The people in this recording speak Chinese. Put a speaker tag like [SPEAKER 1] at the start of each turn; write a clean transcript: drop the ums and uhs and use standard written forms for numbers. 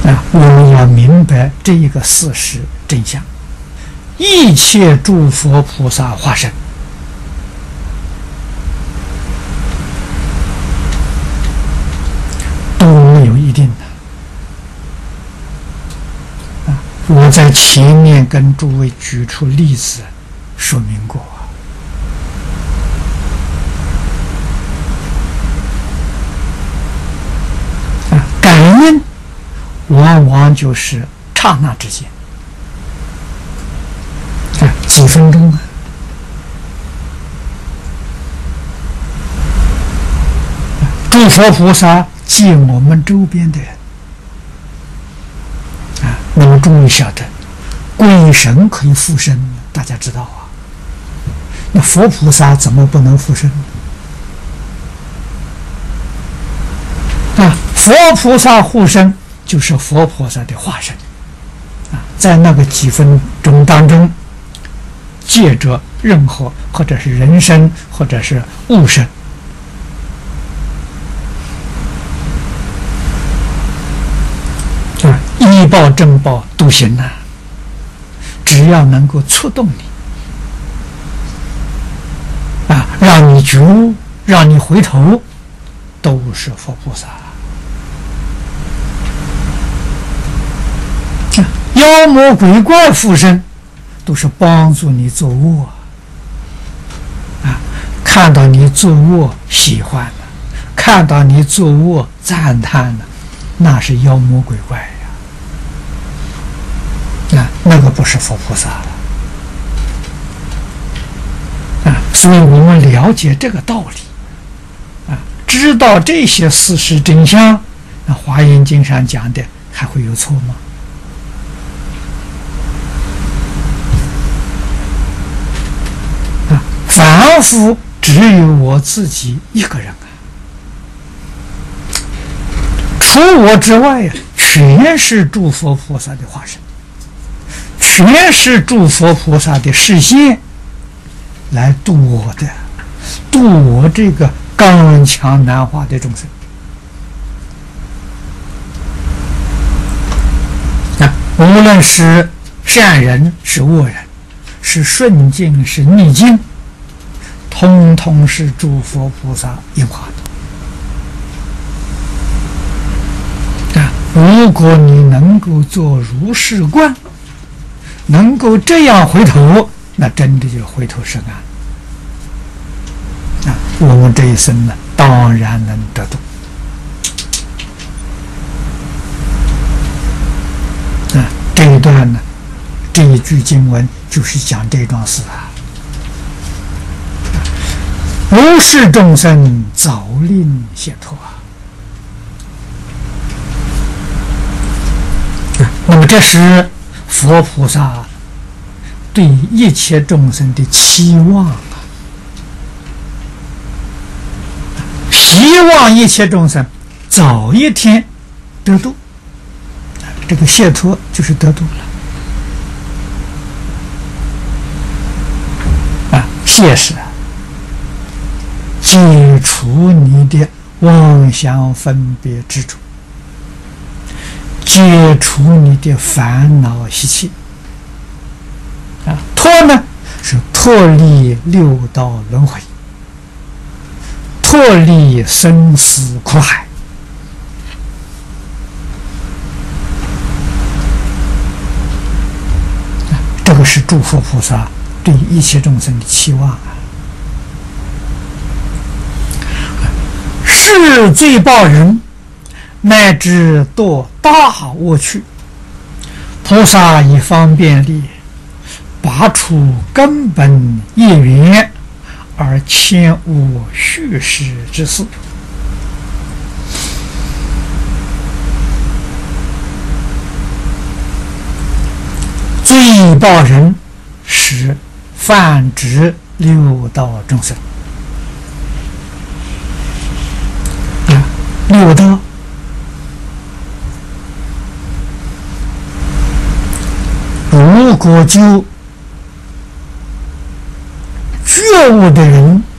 [SPEAKER 1] 我们要明白这一个事实真相：一切诸佛菩萨化身，都没有一定的。我在前面跟诸位举出例子说明过。感恩往往就是刹那之间，几分钟啊！诸佛菩萨借我们周边的人那么诸位晓得，鬼神可以附身，大家知道啊。那佛菩萨怎么不能附身呢？佛菩萨护身就是佛菩萨的化身在那个几分钟当中，借着任何或者是人身或者是物身依报正报都行只要能够触动你让你觉悟，让你回头，都是佛菩萨。妖魔鬼怪附身都是帮助你做恶看到你做恶喜欢了，看到你做恶赞叹了，那是妖魔鬼怪那个不是佛菩萨所以我们了解这个道理知道这些事实真相，那华严经上讲的还会有错吗？凡夫只有我自己一个人除我之外全是诸佛菩萨的化身，全是诸佛菩萨的示现来度我的，度我这个刚强难化的众生无论是善人是恶人，是顺境是逆境，通通是诸佛菩萨应化的如果你能够做如是观，能够这样回头，那真的就回头是岸我们这一生呢，当然能得度这一段呢，这一句经文就是讲这桩事如是众生早令解脱那么这是佛菩萨对一切众生的期望希望一切众生早一天得度这个解脱就是得度了解是解除你的妄想分别执着，解除你的烦恼习气脱呢是脱离六道轮回，脱离生死苦海这个是诸佛菩萨对一切众生的期望是罪报人乃至堕大恶趣，菩萨以方便力拔除根本业缘，而迁无虚实之事。罪报人是泛指六道众生六道如果就觉悟的人